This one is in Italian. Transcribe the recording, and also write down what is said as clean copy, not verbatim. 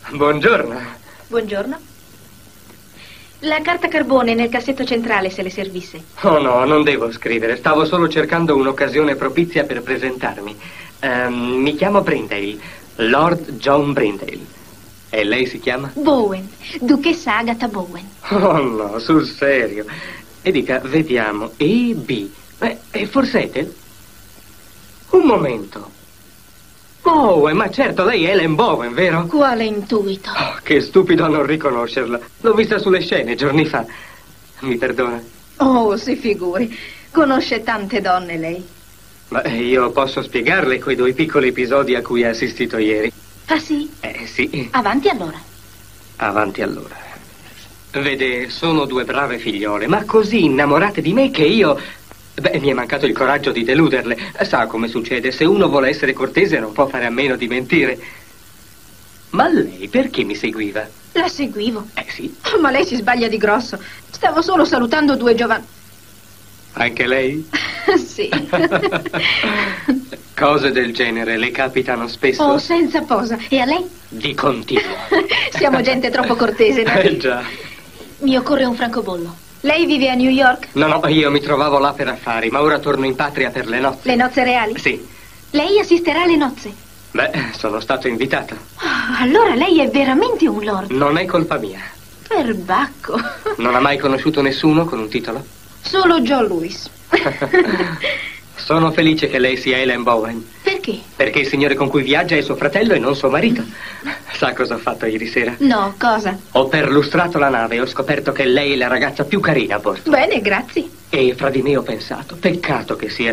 Buongiorno. Buongiorno. La carta carbone nel cassetto centrale, se le servisse. Oh no, non devo scrivere. Stavo solo cercando un'occasione propizia per presentarmi. Mi chiamo Brindale, Lord John Brindale. E lei si chiama? Bowen, duchessa Agatha Bowen. Oh no, sul serio. E dica, vediamo, E, B. E forse Ethel? Un momento. Bowen, ma certo, lei è Ellen Bowen, vero? Quale intuito? Oh, che stupido a non riconoscerla. L'ho vista sulle scene giorni fa. Mi perdona? Oh, si figuri. Conosce tante donne, lei. Ma io posso spiegarle quei 2 piccoli episodi a cui ha assistito ieri. Ah, sì? Sì. Avanti allora. Avanti allora. Vede, sono 2 brave figliole, ma così innamorate di me che io... mi è mancato il coraggio di deluderle. Sa come succede, se uno vuole essere cortese non può fare a meno di mentire. Ma lei perché mi seguiva? La seguivo. Sì. Ma lei si sbaglia di grosso. Stavo solo salutando 2 giovani. Anche lei? Sì. Cose del genere le capitano spesso? Oh, senza posa. E a lei? Di continuo. Siamo gente troppo cortese, no? Già. Mi occorre un francobollo. Lei vive a New York? No, io mi trovavo là per affari, ma ora torno in patria per le nozze. Le nozze reali? Sì. Lei assisterà alle nozze? Sono stato invitato. Allora lei è veramente un lord. Non è colpa mia. Perbacco. Non ha mai conosciuto nessuno con un titolo? Solo John Lewis. Sono felice che lei sia Ellen Bowen. Perché? Perché il signore con cui viaggia è suo fratello e non suo marito. Sa cosa ho fatto ieri sera? No, cosa? Ho perlustrato la nave e ho scoperto che lei è la ragazza più carina a bordo. Bene, grazie. E fra di me ho pensato, peccato che sia